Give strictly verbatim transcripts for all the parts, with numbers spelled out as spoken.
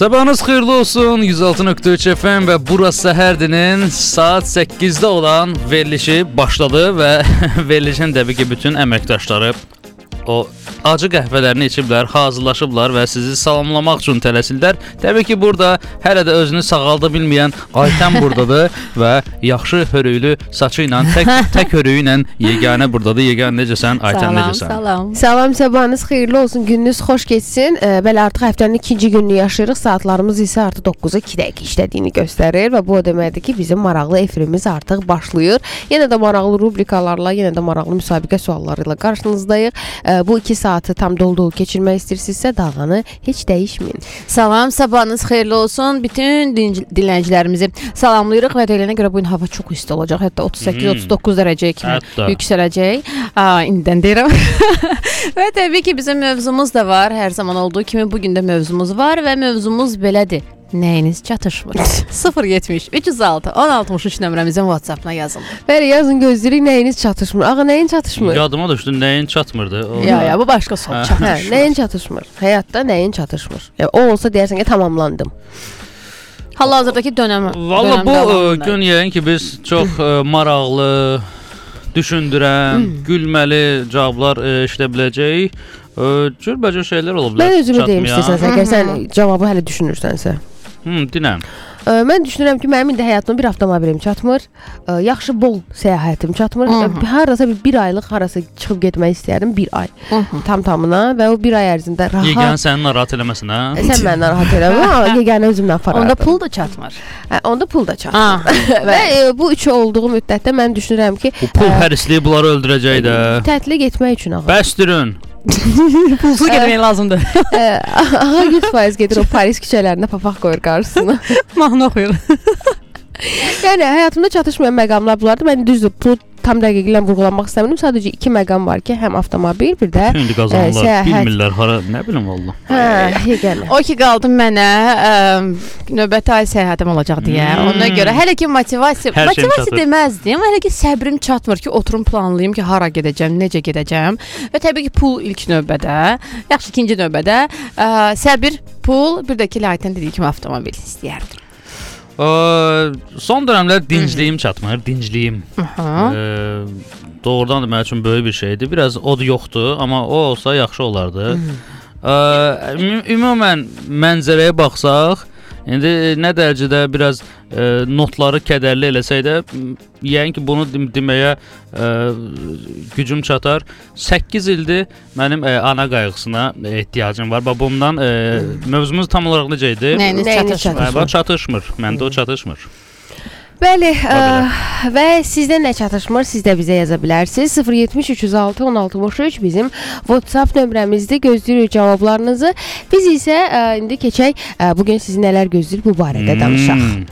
Sabahınız xeyirli olsun. yüz altı nöqtə üç F M və burası Səhərdinin saat səkkizdə olan verilişi başladı və verilişin təbii ki bütün əməkdaşları o acı qəhvələrini içiblər, hazırlaşıblar və sizi salamlamaq üçün tələsirlər. Təbii ki, burada hələ də özünü sağalda bilməyən Aytən buradadır və yaxşı hörüklü saçı ilə, tək, tək hörüyü ilə yeganə buradadır. Yeganə necəsən? Aytən necəsən? Salam, Salam, sabahınız xeyirli olsun, gününüz xoş keçsin. E, Bəli, artıq həftənin ikinci gününü yaşayırıq. Saatlarımız isə artıq doqquza iki dəqiqə işlədiyini göstərir və bu o deməkdir ki, bizim maraqlı efirimiz artıq başlayır. Yenə də maraqlı rubrikalarla, yenə də maraqlı müsabiqə sualları ilə qarşınızdayıq. E, bu iki saatı tam dolu-dolu keçirmək istəyirsinizsə dalğanı heç dəyişməyin. Salam, sabahınız xeyirli olsun. Bütün dinləyicilərimizi salamlayırıq və deyilənə görə bu gün hava çox isti olacaq. Hətta otuz səkkiz otuz doqquz dərəcəyə kimi Hətta. yüksələcək. Aa, indidən deyirəm. Və təbii ki, bizim mövzumuz da var. Hər zaman olduğu kimi bugün də mövzumuz var və mövzumuz belədir. Nəyiniz çatışmır? sıfır yetmiş üç yüz altı on altmış üç nömrəmizin WhatsApp-na yazın. Bəli, yazın, gözləyirik, nəyiniz çatışmır? Ağa, nəyin çatışmır? Yadıma düşdü, nəyin çatmırdı? O... Ya, ya, bu başqa sual. Hə, hə, nəyin çatışmır? Həyatda nəyin çatışmır? Ya, o olsa deyərsən ki, tamamlandım. Hal-hazırdakı dönəm. Valla bu ə, gün yəqin ki, biz çox ə, maraqlı, düşündürən, gülməli cavablar ə, işlə biləcəyik. Cürbəcür şeylər ola bilər. Mən özümü deyim istəsənsə, əgər sən cavabı hələ düşünürsənsə. Hı, dinəm. Ə, mən düşünürəm ki, mənim indi həyatıma bir avtomobilim çatmır. Ə, yaxşı bol səyahətim çatmır. Ə, harasa bir, bir aylıq harasa çıxıb getmək istəyirəm, bir ay. Tam tamına və o bir ay ərzində rahat. Yeganə səni narahat eləməsin, hə? Sən məni narahat eləmə, amma yeganə özümdən aparardım. Onda pul da çatmır. Hə, onda pul da çatmır. Və ə, bu üçü olduğu müddətdə mən düşünürəm ki, bu pul hərisliyi bunları öldürəcək də. Tətilə getmək üçün ağa. Bəsdirin. Pulsuz getmək lazımdır. Ağa yüz faiz gedir o Paris küçələrində papaq qoyur qarşısına. Mahnı oxuyur. Yəni həyatımda çatışmayan məqamlar bunlardır. Mən düzdür, pul tam dəqiqlə vurğulamaq istəmirəm. Sadəcə iki məqam var ki, həm avtomobil, bir də indi qazanırlar, ə, bilmirlər hara, nə bilim valla. Hə, yeganə. O ki qaldı mənə ə, növbəti ay səyahətim olacaq deyə. Hmm. Ona görə hələ ki motivasiya, Hər motivasiya deməzdim. Hələ ki səbrim çatmır ki, oturum planlayım ki, hara gedəcəm, necə gedəcəm. Və təbii ki, pul ilk növbədə, yaxşı ikinci növbədə, ə, səbir, pul, bir də ki, Aytən dediyi kimi avtomobil istəyərdim. Ə, son dönəmlər dincliyim çatmır, dincliyim. Ə, doğrudan da mənim üçün böyük bir şeydir. Biraz od yoxdur, amma o olsa yaxşı olardı. Ə, ümumən mənzərəyə baxsaq, indi nə dərəcədə biraz ə, notları kədərli eləsək də, yəqin ki, bunu deməyə ə, gücüm çatar. səkkiz ildir mənim ə, ana qayğısına ehtiyacım var. Bax, bundan ə, mövzumuz tam olaraq necə idi? Nəyiniz çatışmır? Bax, çatışmır. Məndə o çatışmır. Bəli, ə, və sizdə nə çatışmır, siz də bizə yaza bilərsiniz. sıfır yetmiş üç yüz altı on altmış üç bizim WhatsApp nömrəmizdir. Gözləyirik cavablarınızı. Biz isə ə, indi keçək, ə, bugün sizi nələr gözləyir bu barədə danışaq. Hmm.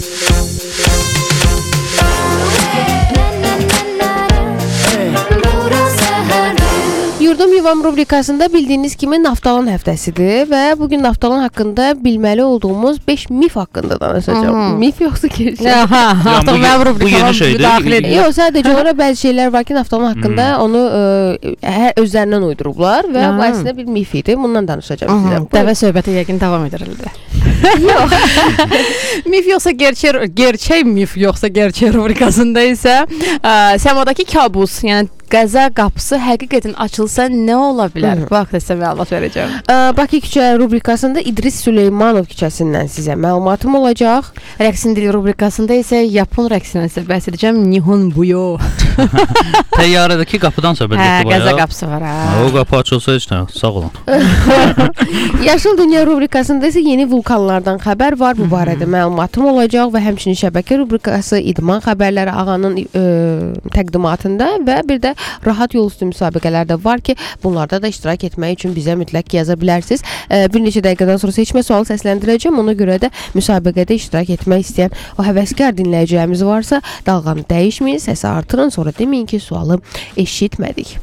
Yurdum Yuvam rubrikasında bildiyiniz kimi Naftalan həftəsidir və bugün Naftalan haqqında bilməli olduğumuz beş mif haqqında danışacağım. Mif yoxsa gerçək? Artıq mən rubrikama daxil edir. Yox, sadəcə olaraq bəzi şeylər var ki, Naftalan haqqında onu ə, özlərindən uydurublar və bu əslində bir mif idi. Bundan danışacağım sizə. Dəvə söhbəti yəqin davam edirildi. Yox. Mif yoxsa gerçək, gerçək mif yoxsa gerçək rubrikasında isə ə, səmadakı kabus, yəni qəza qapısı həqiqətən açılsa nə ola bilər? Bu haqda sizə məlumat verəcəm. Ə, Bakı küçə rubrikasında İdris Süleymanov küçəsindən sizə məlumatım olacaq. Rəqsin dili rubrikasında isə Yapon rəqsindən sizə bəhs edəcəm. Nihon Buyo. Təyyarədəki qapıdan söhbət etdi bayağı. Hə, qəza qapısı var. Hə. O qapı açılsa heç nə, sağ olun. Yaşıl Dünya rubrikasında isə yeni vulkanlardan xəbər var. Bu barədə məlumatım olacaq və həmçinin şəbəkə rubrikası idman xəbərləri ağanın ə, təqdimatında və bir də rahat yol üstü müsabiqələr də var ki, bunlarda da iştirak etmək üçün bizə mütləq yaza bilərsiniz. E, bir neçə dəqiqədən sonra seçmə sualı səsləndirəcəm. Ona görə də müsabiqədə iştirak etmək istəyən o həvəskar dinləyicilərimiz varsa, dalğanı dəyişməyin, səsi artırın, sonra deməyin ki, sualı eşitmədik.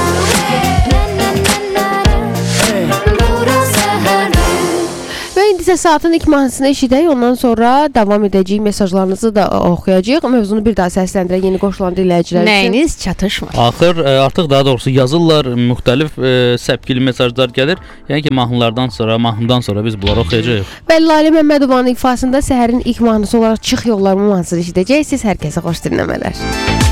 Və indi isə isə saatın ilk mahnısını eşidək, ondan sonra davam edəcəyik, mesajlarınızı da oxuyacağıq. Mövzunu bir daha səsləndirək yeni qoşulan dinləyicilər üçün. Nəyiniz çatışmır? Axır ə, artıq daha doğrusu yazırlar, müxtəlif ə, səpkili mesajlar gəlir. Yəni ki, mahnılardan sonra, mahnıdan sonra biz bunları oxuyacağıq. Və Lalə Məmmədovanın ifasında səhərin ilk mahnısı olaraq Çıx yollarımı mahnısını eşidəcəksiniz. Hər kəsə xoş dinləmələr.